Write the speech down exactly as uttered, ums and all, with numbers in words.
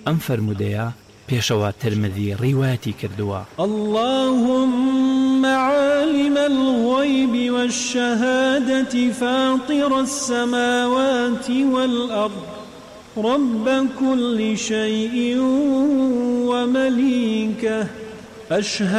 ئەم فەرمودەیە پێشەوە ترمذی ڕیوایەتی کردووە. اللهم عالم الغيب والشهادة فاطر السماوات والأرض رب كل شيء ومليكه أشهد